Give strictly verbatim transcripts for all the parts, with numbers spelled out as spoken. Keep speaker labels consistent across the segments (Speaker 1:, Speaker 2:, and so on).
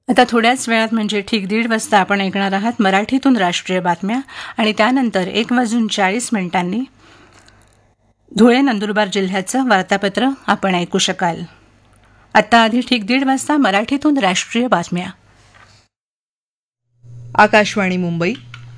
Speaker 1: आता थोड्याच वेळात म्हणजे ठीक दीड वाजता आपण ऐकणार आहात मराठीतून राष्ट्रीय बातम्या आणि त्यानंतर एक वाजून चाळीस मिनिटांनी धुळे नंदुरबार जिल्ह्याचं वार्तापत्र आपण ऐकू शकाल. आता आधी ठीक दीड वाजता मराठीतून राष्ट्रीय बातम्या.
Speaker 2: आकाशवाणी मुंबई.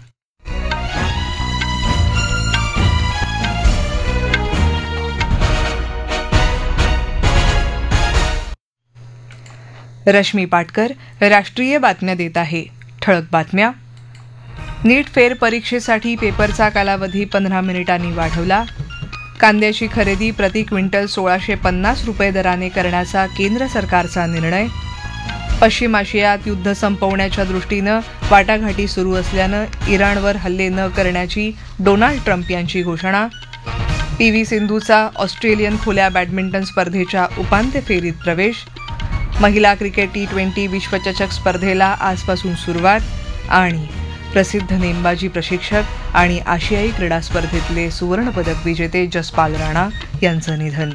Speaker 2: रश्मी पाटकर राष्ट्रीय बातम्या देत आहे. ठळक बातम्या. नीट फेरपरीक्षेसाठी पेपरचा कालावधी पंधरा मिनिटांनी वाढवला. कांद्याची खरेदी प्रति क्विंटल सोळाशे पन्नास रुपये दराने करण्याचा केंद्र सरकारचा निर्णय. पश्चिम आशियात युद्ध संपवण्याच्या दृष्टीनं वाटाघाटी सुरू असल्यानं इराणवर हल्ले न करण्याची डोनाल्ड ट्रम्प यांची घोषणा. पी व्ही सिंधूचा ऑस्ट्रेलियन खुल्या बॅडमिंटन स्पर्धेच्या उपांत्य फेरीत प्रवेश. महिला क्रिकेट टी ट्वेंटी विश्वचषक स्पर्धेला आजपासून सुरुवात. आणि प्रसिद्ध नेमबाजी प्रशिक्षक आणि आशियाई क्रीडा स्पर्धेतले सुवर्णपदक विजेते जसपाल राणा यांचं निधन.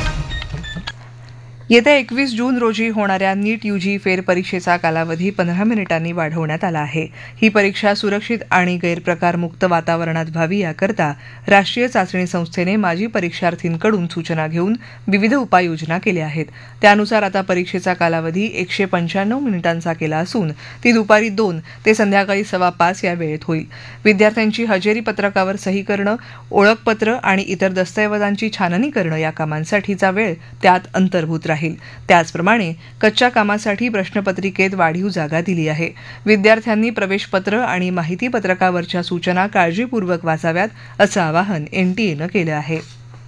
Speaker 2: येत्या एकवीस जून रोजी होणाऱ्या नीट यूजी फेरपरीक्षेचा कालावधी पंधरा मिनिटांनी वाढवण्यात आला आहे. ही परीक्षा सुरक्षित आणि गैरप्रकारमुक्त वातावरणात व्हावी याकरता राष्ट्रीय चाचणी संस्थेने माजी परीक्षार्थींकडून सूचना घेऊन विविध उपाययोजना केल्या आहेत. त्यानुसार आता परीक्षेचा कालावधी एकशे पंच्याण्णव मिनिटांचा केला असून ती दुपारी दोन ते संध्याकाळी सव्वा पाच या वेळेत होईल. विद्यार्थ्यांची हजेरी पत्रकावर सही करणं, ओळखपत्र आणि इतर दस्तऐवजांची छाननी करणं या कामांसाठीचा वेळ त्यात अंतर्भूत राहील. त्याचप्रमाणे कच्च्या कामासाठी प्रश्नपत्रिकेत वाढीव जागा दिली आहे. विद्यार्थ्यांनी प्रवेशपत्र आणि माहिती पत्रकावरच्या सूचना काळजीपूर्वक वाचाव्यात असं आवाहन एनटीएनं केलं आहे.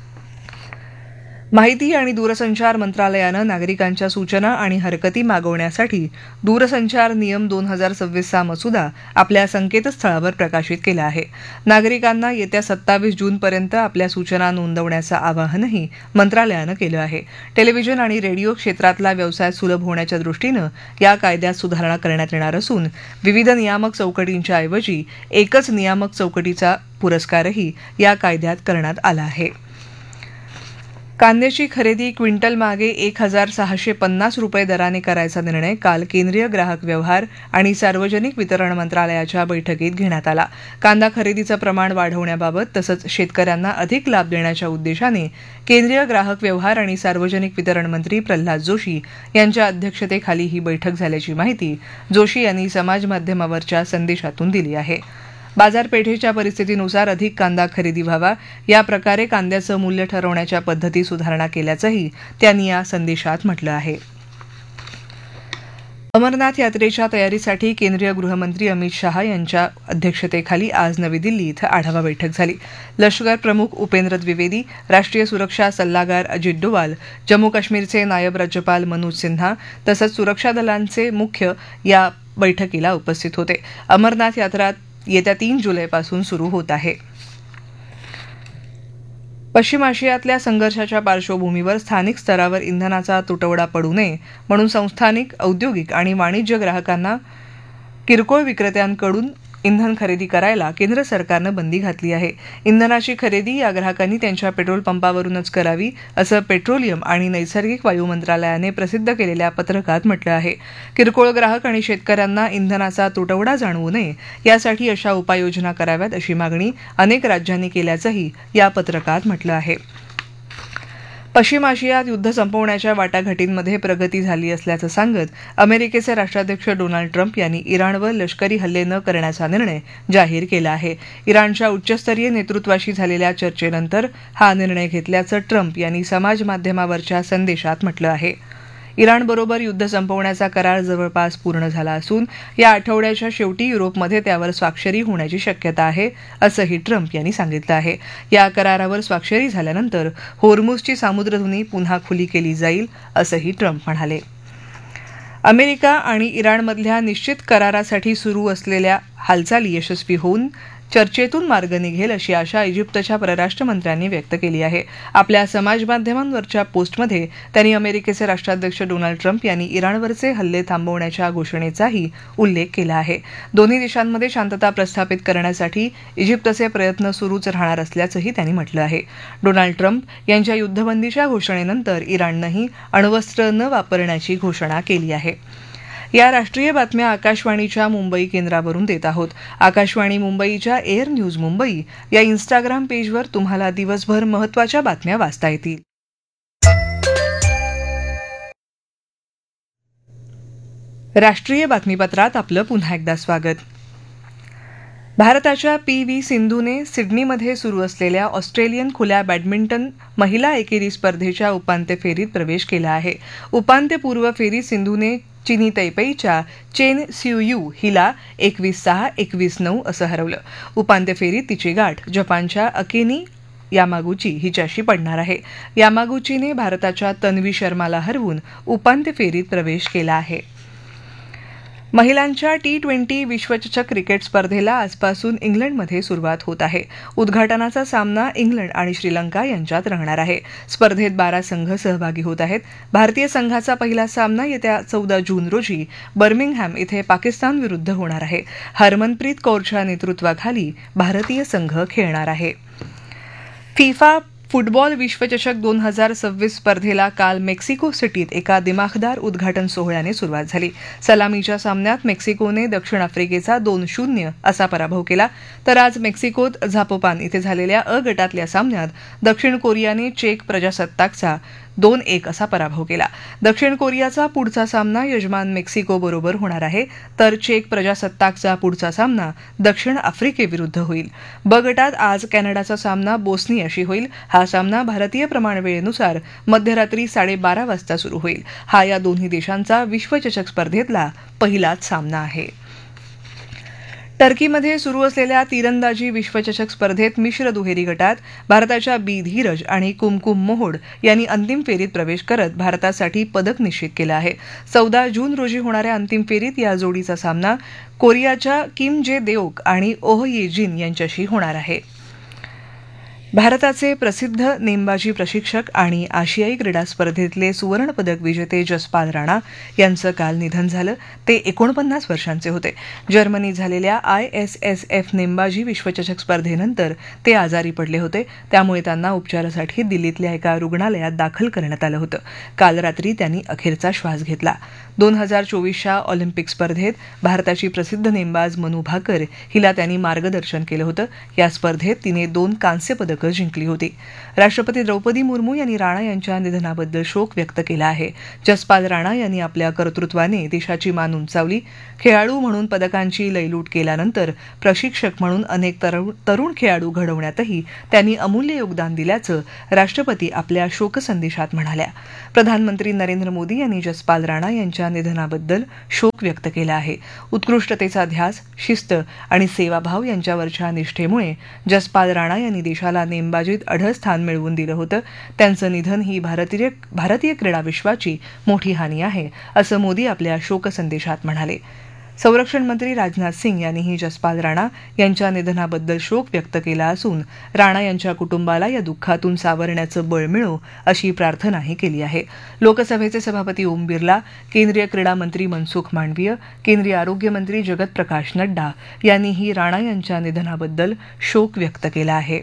Speaker 2: माहिती आणि दूरसंचार मंत्रालयानं नागरिकांच्या सूचना आणि हरकती मागवण्यासाठी दूरसंचार नियम दोन हजार सव्वीसचा मसुदा आपल्या संकेतस्थळावर प्रकाशित केला आहे. नागरिकांना येत्या सत्तावीस जूनपर्यंत आपल्या सूचना नोंदवण्याचं आवाहनही मंत्रालयानं केलं आहे. टेलिव्हिजन आणि रेडिओ क्षेत्रातला व्यवसाय सुलभ होण्याच्या दृष्टीनं या कायद्यात सुधारणा करण्यात येणार असून विविध नियामक चौकटींच्या ऐवजी एकच नियामक चौकटीचा पुरस्कारही या कायद्यात करण्यात आला आहे. कांद्याची खरेदी क्विंटल मागे एक हजार सहाशे पन्नास रुपये दराने करायचा निर्णय काल केंद्रीय ग्राहक व्यवहार आणि सार्वजनिक वितरण मंत्रालयाच्या बैठकीत घेण्यात आला. कांदा खरेदीचं प्रमाण वाढवण्याबाबत तसंच शेतकऱ्यांना अधिक लाभ देण्याच्या उद्देशाने केंद्रीय ग्राहक व्यवहार आणि सार्वजनिक वितरण मंत्री प्रल्हाद जोशी यांच्या अध्यक्षतेखाली ही बैठक झाल्याची माहिती जोशी यांनी समाजमाध्यमावरच्या संदेशातून दिली आहे. बाजारपेठेच्या परिस्थितीनुसार अधिक कांदा खरेदी व्हावा या प्रकारे कांद्याचं मूल्य ठरवण्याच्या पद्धती सुधारणा केल्याचंही त्यांनी या संदेशात म्हटलं आहे. अमरनाथ यात्रेच्या तयारीसाठी केंद्रीय गृहमंत्री अमित शहा यांच्या अध्यक्षतेखाली आज नवी दिल्ली इथं आढावा बैठक झाली. लष्कर प्रमुख उपेंद्र द्विवेदी, राष्ट्रीय सुरक्षा सल्लागार अजित डोवाल, जम्मू काश्मीरचे नायब राज्यपाल मनोज सिन्हा तसंच सुरक्षा दलांचे मुख्य या बैठकीला उपस्थित होते. अमरनाथ यात्रा येत्या तीन जुलैपासून सुरू होत आहे. पश्चिम आशियातल्या संघर्षाच्या पार्श्वभूमीवर स्थानिक स्तरावर इंधनाचा तुटवडा पडू नये म्हणून संस्थानिक, औद्योगिक आणि वाणिज्य ग्राहकांना किरकोळ विक्रेत्यांकडून इंधन खरेदी करायला केंद्र सरकारनं बंदी घातली आहे. इंधनाची खरेदी या ग्राहकांनी त्यांच्या पेट्रोल पंपावरूनच करावी असं पेट्रोलियम आणि नैसर्गिक वायू मंत्रालयाने प्रसिद्ध केलेल्या पत्रकात म्हटलं आहे. किरकोळ ग्राहक आणि शेतकऱ्यांना इंधनाचा तुटवडा जाणवू नये यासाठी अशा उपाययोजना कराव्यात अशी मागणी अनेक राज्यांनी केल्याचंही या पत्रकात म्हटलं आहे. पश्चिम आशियात युद्ध संपवण्याच्या वाटाघाटींमध्ये प्रगती झाली असल्याचं सांगत अमेरिकेचे राष्ट्राध्यक्ष डोनाल्ड ट्रम्प यांनी इराणवर लष्करी हल्ले न करण्याचा निर्णय जाहीर केला आहे. इराणच्या उच्चस्तरीय नेतृत्वाशी झालेल्या चर्चेनंतर हा निर्णय घेतल्याचं ट्रम्प यांनी समाजमाध्यमावरच्या संदेशात म्हटलं आहे. इराणबरोबर युद्ध संपवण्याचा करार जवळपास पूर्ण झाला असून या आठवड्याच्या शेवटी युरोपमध्ये त्यावर स्वाक्षरी होण्याची शक्यता आहे असंही ट्रम्प यांनी सांगितलं आहे. या करारावर स्वाक्षरी झाल्यानंतर होर्मुझची सामुद्रधुनी पुन्हा खुली केली जाईल असंही ट्रम्प म्हणाले. अमेरिका आणि इराणमधल्या निश्चित करारासाठी सुरू असलेल्या हालचाली यशस्वी होऊन चर्चेतून मार्ग निघेल अशी आशा इजिप्तच्या परराष्ट्र मंत्र्यांनी व्यक्त केली आहे. आपल्या समाजमाध्यमांवरच्या पोस्टमध्ये त्यांनी अमेरिकेचे राष्ट्राध्यक्ष डोनाल्ड ट्रम्प यांनी इराणवरचे हल्ले थांबवण्याच्या घोषणेचाही उल्लेख केला आहे. दोन्ही देशांमध्ये शांतता प्रस्थापित करण्यासाठी इजिप्तचे प्रयत्न सुरूच राहणार असल्याचंही त्यांनी म्हटलं आहे. डोनाल्ड ट्रम्प यांच्या युद्धबंदीच्या घोषणेनंतर इराणनंही अण्वस्त्र न वापरण्याची घोषणा केली आहे. या राष्ट्रीय बातम्या आकाशवाणीच्या मुंबई केंद्रावरून देत आहोत. आकाशवाणी मुंबईच्या एअर न्यूज मुंबई या इन्स्टाग्राम पेजवर तुम्हाला दिवसभर महत्त्वाच्या बातम्या वाचता येतील. राष्ट्रीय बातमीपत्रात आपलं पुन्हा एकदा स्वागत. भारताच्या पी व्ही सिंधूने सिडनीमध्ये सुरू असलेल्या ऑस्ट्रेलियन खुल्या बॅडमिंटन महिला एकेरी स्पर्धेच्या उपांत्य फेरीत प्रवेश केला आहे. उपांत्यपूर्व फेरीत सिंधूने चीनी तैपेईच्या चेन सियुयू हिला एकवीस सहा एकवीस नऊ असं हरवलं. उपांत्य फेरीत तिची गाठ जपानच्या अकेनी यामागुची हिच्याशी पडणार आहे. यामागुचीने भारताच्या तन्वी शर्माला हरवून उपांत्य फेरीत प्रवेश केला आहे. महिलांच्या टी ट्वेंटी विश्वचषक क्रिकेट स्पर्धेला आजपासून इंग्लंडमध्ये सुरुवात होत आहे. उद्घाटनाचा सामना इंग्लंड आणि श्रीलंका यांच्यात रंगणार आहे. स्पर्धेत बारा संघ सहभागी होत आहेत. भारतीय संघाचा पहिला सामना येत्या चौदा जून रोजी बर्मिंगहॅम इथे पाकिस्तान विरुद्ध होणार आहे. हरमनप्रीत कौरच्या नेतृत्वाखाली भारतीय संघ खेळणार आहे. फिफा फुटबॉल विश्वचषक दोन हजार सव्वीस स्पर्धेला काल मेक्सिको सिटीत एका दिमाखदार उद्घाटन सोहळ्याने सुरुवात झाली. सलामीच्या सामन्यात मेक्सिकोने दक्षिण आफ्रिकेचा दोन शून्य असा पराभव केला. तर आज मेक्सिकोत झापोपान इथे झालेल्या अ गटातल्या सामन्यात दक्षिण कोरियाने चेक प्रजासत्ताकचा दोन एक असा पराभव केला. दक्षिण कोरियाचा पुढचा सामना यजमान मेक्सिको बरोबर होणार आहे. तर चेक प्रजासत्ताकचा पुढचा सामना दक्षिण आफ्रिकेविरुद्ध होईल. ब गटात आज कॅनडाचा सामना बोस्नियाशी होईल. हा सामना भारतीय प्रमाणवेळेनुसार मध्यरात्री साडेबारा वाजता सुरू होईल. हा या दोन्ही देशांचा विश्वचषक स्पर्धेतला पहिलाच सामना आहे. टर्कीमध्ये सुरू असलेल्या तिरंदाजी विश्वचषक स्पर्धेत मिश्र दुहेरी गटात भारताच्या बी धीरज आणि कुमकुम मोहोड यांनी अंतिम फेरीत प्रवेश करत भारतासाठी पदक निश्चित केलं आहे. चौदा जून रोजी होणाऱ्या अंतिम फेरीत या जोडीचा सामना कोरियाच्या किम जे देओक आणि ओह ये जिन यांच्याशी होणार आहे. भारताचे प्रसिद्ध नेमबाजी प्रशिक्षक आणि आशियाई क्रीडा स्पर्धेतले सुवर्णपदक विजेते जसपाल राणा यांचं काल निधन झालं. ते एकोणपन्नास वर्षांचे होते. जर्मनीत झालेल्या आय एस एस एफ नेमबाजी विश्वचषक स्पर्धेनंतर ते आजारी पडले होते. त्यामुळे त्यांना उपचारासाठी दिल्लीतल्या एका रुग्णालयात दाखल करण्यात आलं होतं. काल रात्री त्यांनी अखेरचा श्वास घेतला. दोन हजार चोवीसच्या ऑलिम्पिक स्पर्धेत भारताची प्रसिद्ध नेमबाज मनू भाकर हिला त्यांनी मार्गदर्शन केलं होतं. या स्पर्धेत तिने दोन कांस्य पदक जिंकली होती. राष्ट्रपती द्रौपदी मुर्मू यांनी राणा यांच्या निधनाबद्दल शोक व्यक्त केला आहे. जसपाल राणा यांनी आपल्या कर्तृत्वाने देशाची मान उंचावली. खेळाडू म्हणून पदकांची लयलूट केल्यानंतर प्रशिक्षक म्हणून अनेक तरुण खेळाडू घडवण्यातही त्यांनी अमूल्य योगदान दिल्याचं राष्ट्रपती आपल्या शोकसंदेशात म्हणाल्या. प्रधानमंत्री नरेंद्र मोदी यांनी जसपाल राणा यांच्या निधनाबद्दल शोक व्यक्त केला आहे. उत्कृष्टतेचा ध्यास, शिस्त आणि सेवाभाव यांच्यावरच्या निष्ठेमुळे जसपाल राणा यांनी देशाला नेमबाजीत अढळ स्थान मिळवून दिलं होतं. त्यांचं निधन ही भारतीय भारतीय क्रीडा विश्वाची मोठी हानी आहे असं मोदी आपल्या शोकसंदेशात म्हणाले. संरक्षण मंत्री राजनाथ सिंग यांनीही जसपाल राणा यांच्या निधनाबद्दल शोक व्यक्त केला असून राणा यांच्या कुटुंबाला या दुःखातून सावरण्याचं बळ मिळो अशी प्रार्थनाही केली आहे. लोकसभेचे सभापती ओम बिर्ला, केंद्रीय क्रीडा मंत्री मनसुख मांडवीय, केंद्रीय आरोग्य मंत्री जगत प्रकाश नड्डा यांनीही राणा यांच्या निधनाबद्दल शोक व्यक्त केला आहे.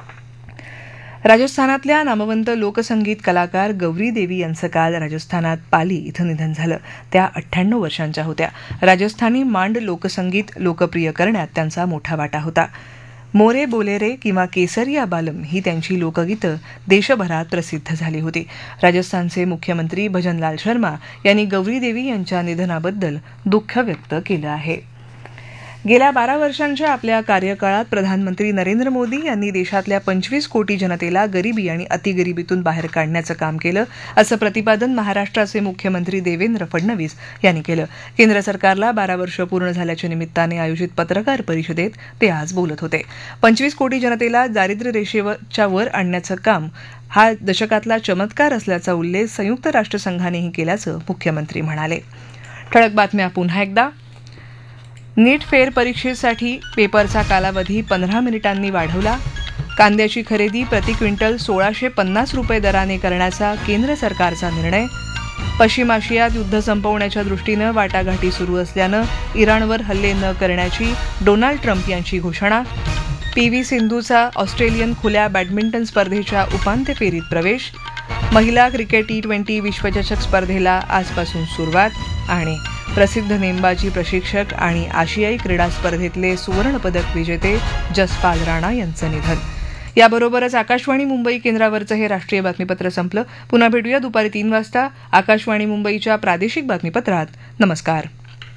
Speaker 2: राजस्थानातल्या नामवंत लोकसंगीत कलाकार गौरी देवी यांचं काल राजस्थानात पाली इथं निधन झालं. त्या अठ्ठ्याण्णव वर्षांच्या होत्या. राजस्थानी मांड लोकसंगीत लोकप्रिय करण्यात त्यांचा मोठा वाटा होता. मोरे बोलेरे किंवा केसरिया बालम ही त्यांची लोकगीतं देशभरात प्रसिद्ध झाली होती. राजस्थानचे मुख्यमंत्री भजनलाल शर्मा यांनी गौरी देवी यांच्या निधनाबद्दल दुःख व्यक्त केलं आहे. गेल्या बारा वर्षांच्या आपल्या कार्यकाळात प्रधानमंत्री नरेंद्र मोदी यांनी देशातल्या पंचवीस कोटी जनतेला गरिबी आणि अतिगरिबीतून बाहेर काढण्याचं काम केलं असं प्रतिपादन महाराष्ट्राचे मुख्यमंत्री देवेंद्र फडणवीस यांनी केलं. केंद्र सरकारला बारा वर्ष पूर्ण झाल्याच्या निमित्ताने आयोजित पत्रकार परिषदेत ते आज बोलत होते. पंचवीस कोटी जनतेला दारिद्र्य रेषेच्या वर आणण्याचं काम हा दशकातला चमत्कार असल्याचा उल्लेख संयुक्त राष्ट्रसंघानेही केल्याचं मुख्यमंत्री म्हणाले. ठळक बातम्या पुन्हा एकदा. नीट फेर परीक्षेसाठी पेपरचा कालावधी पंधरा मिनिटांनी वाढवला. कांद्याची खरेदी प्रति क्विंटल सोळाशे पन्नास रुपये दराने करण्याचा केंद्र सरकारचा निर्णय. पश्चिम आशियात युद्ध संपवण्याच्या दृष्टीनं वाटाघाटी सुरू असल्यानं इराणवर हल्ले न करण्याची डोनाल्ड ट्रम्प यांची घोषणा. पी व्ही सिंधूचा ऑस्ट्रेलियन खुल्या बॅडमिंटन स्पर्धेच्या उपांत्य फेरीत प्रवेश. महिला क्रिकेट टी ट्वेंटी विश्वचषक स्पर्धेला आजपासून सुरुवात. आणि प्रसिद्ध नेमबाजी प्रशिक्षक आणि आशियाई क्रीडा स्पर्धेतले सुवर्णपदक विजेते जसपाल राणा यांचं निधन. याबरोबरच आकाशवाणी मुंबई केंद्रावरचं हे राष्ट्रीय बातमीपत्र संपलं. पुन्हा भेटूया दुपारी तीन वाजता आकाशवाणी मुंबईच्या प्रादेशिक बातमीपत्रात. नमस्कार.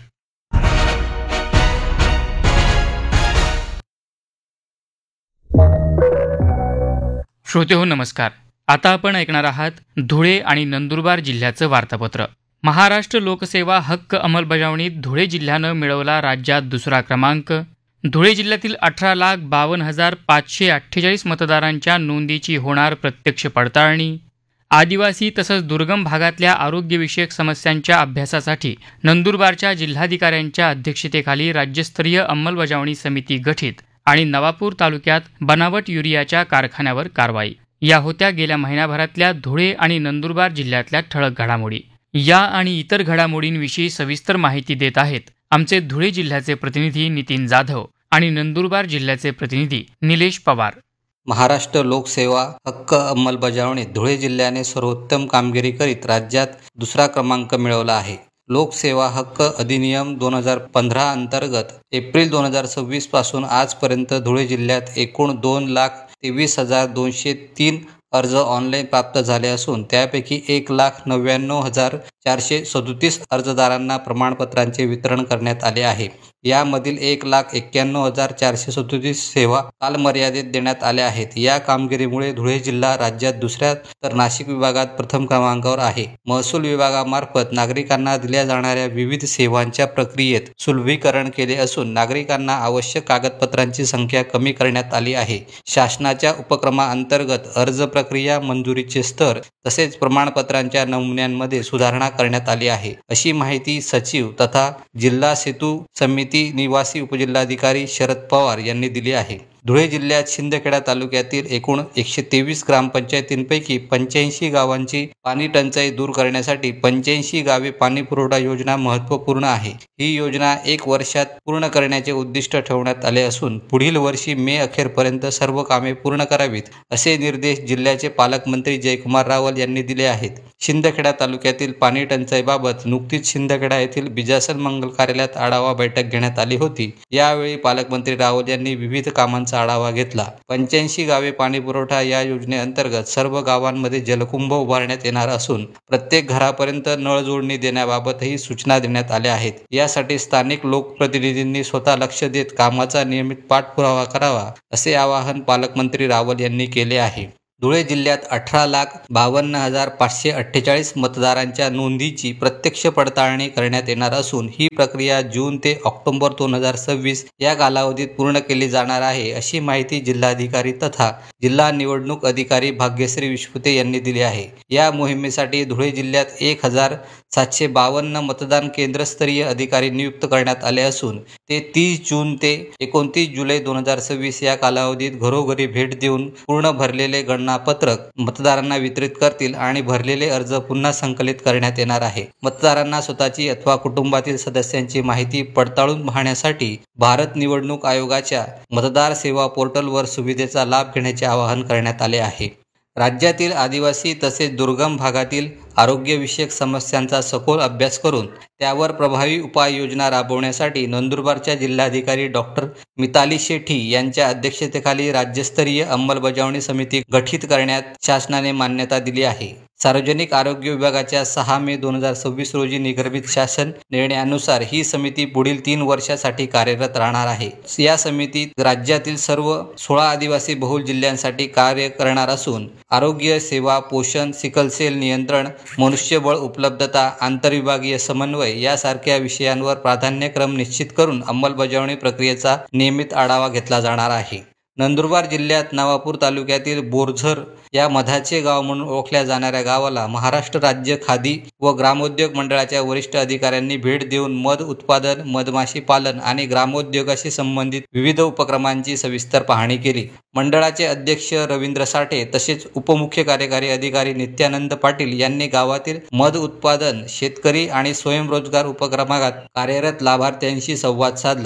Speaker 3: श्रोते हो नमस्कार. आता आपण ऐकणार आहात धुळे आणि नंदुरबार जिल्ह्याचं वार्तापत्र. महाराष्ट्र लोकसेवा हक्क अंमलबजावणीत धुळे जिल्ह्यानं मिळवला राज्यात दुसरा क्रमांक. धुळे जिल्ह्यातील अठरा लाख बावन्न हजार पाचशे अठ्ठेचाळीस मतदारांच्या नोंदीची होणार प्रत्यक्ष पडताळणी. आदिवासी तसंच दुर्गम भागातल्या आरोग्यविषयक समस्यांच्या अभ्यासासाठी नंदुरबारच्या जिल्हाधिकाऱ्यांच्या अध्यक्षतेखाली राज्यस्तरीय अंमलबजावणी समिती गठीत आणि नवापूर तालुक्यात बनावट युरियाच्या कारखान्यावर कारवाई. या होत्या गेल्या महिनाभरातल्या धुळे आणि नंदुरबार जिल्ह्यातल्या ठळक घडामोडी. या आणि इतर घडामोडींविषयी सविस्तर माहिती देत आहेत आमचे धुळे जिल्ह्याचे प्रतिनिधी नितीन जाधव आणि नंदुरबार जिल्ह्याचे प्रतिनिधी निलेश पवार.
Speaker 4: महाराष्ट्र लोकसेवा हक्क अंमलबजावणीत धुळे जिल्ह्याने सर्वोत्तम कामगिरी करीत राज्यात दुसरा क्रमांक मिळवला आहे. लोकसेवा हक्क अधिनियम दोन हजार पंधरा अंतर्गत एप्रिल दोन हजार सव्वीस पासून आजपर्यंत धुळे जिल्ह्यात एकूण दोन लाख तेवीस हजार दोनशे तीन अर्ज ऑनलाईन प्राप्त झाले असून त्यापैकी एक लाख नव्याण्णव हजार चारशे सदोतीस अर्जदारांना प्रमाणपत्रांचे वितरण करण्यात आले आहे. यामधील एक लाख एक्क्याण्णव हजार चारशे सदोतीस सेवा कालमर्यादेत देण्यात आल्या आहेत. या कामगिरीमुळे धुळे जिल्हा राज्यात दुसऱ्या तर नाशिक विभागात प्रथम क्रमांकावर आहे. महसूल विभागामार्फत नागरिकांना दिल्या जाणाऱ्या विविध सेवांच्या प्रक्रियेत सुलभीकरण केले असून नागरिकांना आवश्यक कागदपत्रांची संख्या कमी करण्यात आली आहे. शासनाच्या उपक्रमाअंतर्गत अर्ज प्रक्रिया, मंजुरीचे स्तर तसेच प्रमाणपत्रांच्या नमुन्यांमध्ये सुधारणा करण्यात आली आहे, अशी माहिती सचिव तथा जिल्हा सेतू समिती निवासी उपजिल्हाधिकारी शरद पवार यांनी दिली आहे. धुळे जिल्ह्यात शिंदखेडा तालुक्यातील एकूण एकशे तेवीस ग्रामपंचायतींपैकी पंच्याऐंशी गावांची पाणी टंचाई दूर करण्यासाठी पंच्याऐंशी गावे पाणी पुरवठा योजना महत्त्वपूर्ण आहे. ही योजना एक वर्षात पूर्ण करण्याचे उद्दिष्ट ठेवण्यात आले असून पुढील वर्षी मे अखेरपर्यंत सर्व कामे पूर्ण करावीत, असे निर्देश जिल्ह्याचे पालकमंत्री जयकुमार रावल यांनी दिले आहेत. शिंदखेडा तालुक्यातील पाणी टंचाईबाबत नुकतीच शिंदखेडा येथील बिजासन मंगल कार्यालयात आढावा बैठक घेण्यात आली होती. यावेळी पालकमंत्री रावल यांनी विविध कामांचा आढावा घेतला. पंच्याऐंशी गावे पाणी पुरवठा या योजनेअंतर्गत सर्व गावांमध्ये जलकुंभ उभारण्यात येणार असून प्रत्येक घरापर्यंत नळ जोडणी देण्याबाबतही सूचना देण्यात आल्या आहेत. यासाठी स्थानिक लोकप्रतिनिधींनी स्वतः लक्ष देत कामाचा नियमित पाठपुरावा करावा, असे आवाहन पालकमंत्री रावल यांनी केले आहे. धुळे जिल्ह्यात अठरा लाख बावन्न हजार पाचशे अठ्ठेचाळीस मतदारांच्या नोंदीची प्रत्यक्ष पडताळणी करण्यात येणार असून ही प्रक्रिया जून ते ऑक्टोबर दोन हजार सव्वीस या कालावधीत पूर्ण केली जाणार आहे, अशी माहिती जिल्हाधिकारी तथा जिल्हा निवडणूक अधिकारी भाग्यश्री विश्वते यांनी दिली आहे. या मोहिमेसाठी धुळे जिल्ह्यात एक हजार सातशे बावन्न मतदान केंद्रस्तरीय अधिकारी नियुक्त करण्यात आले असून ते तीस जून ते एकोणतीस जुलै दोन हजार सव्वीस या कालावधीत घरोघरी भेट देऊन पूर्ण भरलेले गणनापत्रक मतदारांना वितरित करतील आणि भरलेले अर्ज पुन्हा संकलित करण्यात येणार आहे. मतदारांना स्वतःची अथवा कुटुंबातील सदस्यांची माहिती पडताळून पाहण्यासाठी भारत निवडणूक आयोगाच्या मतदार सेवा पोर्टलवर सुविधेचा लाभ घेण्याचे आवाहन करण्यात आले आहे. राज्यातील आदिवासी तसेच दुर्गम भागातील आरोग्यविषयक समस्यांचा सखोल अभ्यास करून त्यावर प्रभावी उपाययोजना राबवण्यासाठी नंदुरबारच्या जिल्हाधिकारी डॉक्टर मिताली शेठी यांच्या अध्यक्षतेखाली राज्यस्तरीय अंमलबजावणी समिती गठीत करण्यात शासनाने मान्यता दिली आहे. सार्वजनिक आरोग्य विभागाच्या सहा मे दोन हजार सव्वीस रोजी निर्गमित शासन निर्णयानुसार ही समिती पुढील तीन वर्षासाठी कार्यरत राहणार आहे. या समितीत राज्यातील सर्व सोळा आदिवासी बहुल जिल्ह्यांसाठी कार्य करणार असून आरोग्य सेवा, पोषण, सिकलसेल नियंत्रण, मनुष्यबळ उपलब्धता, आंतरविभागीय समन्वय यासारख्या विषयांवर प्राधान्यक्रम निश्चित करून अंमलबजावणी प्रक्रियेचा नियमित आढावा घेतला जाणार आहे. नंदुरबार जिल्ह्यात नवापूर तालुक्यातील बोरझर या मधाचे गाव म्हणून ओळखल्या जाणाऱ्या गावाला महाराष्ट्र राज्य खादी व ग्रामोद्योग मंडळाच्या वरिष्ठ अधिकाऱ्यांनी भेट देऊन मध उत्पादन, मधमाशी पालन आणि ग्रामोद्योगाशी संबंधित विविध उपक्रमांची सविस्तर पाहणी केली. मंडळाचे अध्यक्ष रवींद्र साठे तसेच उपमुख्य कार्यकारी अधिकारी नित्यानंद पाटील यांनी गावातील मध उत्पादन, शेतकरी आणि स्वयंरोजगार उपक्रमात कार्यरत लाभार्थ्यांशी संवाद साधला.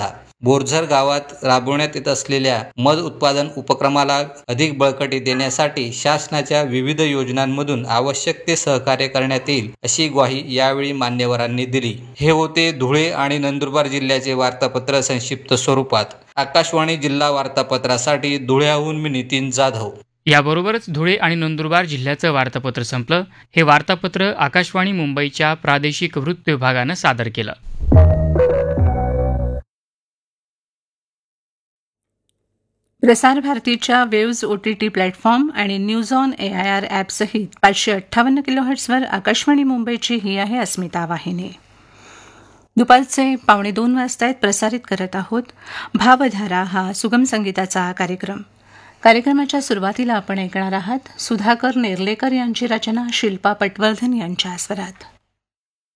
Speaker 4: बोरझर गावात राबवण्यात येत असलेल्या मध उत्पादन उपक्रमाला अधिक बळकटी देण्यासाठी शासनाच्या विविध योजनांमधून आवश्यक ते सहकार्य करण्यात येईल अशी ग्वाही यावेळी मान्यवरांनी दिली. हे होते धुळे आणि नंदुरबार जिल्ह्याचे वार्तापत्र संक्षिप्त स्वरूपात. आकाशवाणी जिल्हा वार्तापत्रासाठी धुळ्याहून मी नितीन जाधव.
Speaker 3: याबरोबरच धुळे आणि नंदुरबार जिल्ह्याचं वार्तापत्र संपलं. हे वार्तापत्र आकाशवाणी मुंबईच्या प्रादेशिक वृत्त विभागानं सादर केलं.
Speaker 1: प्रसार भारतीच्या वेव्ज ओटीटी प्लॅटफॉर्म आणि news on A I R ॲपसहित पाचशे अठ्ठावन्न किलोहर्ट्सवर आकाशवाणी मुंबईची ही आहे अस्मिता वाहिनी. दुपारचे पावणे दोन वाजतायत. प्रसारित करत आहोत भावधारा हा सुगम संगीताचा कार्यक्रम. कार्यक्रमाच्या सुरुवातीला आपण ऐकणार आहात सुधाकर नेर्लेकर यांची रचना शिल्पा पटवर्धन यांच्या स्वरात.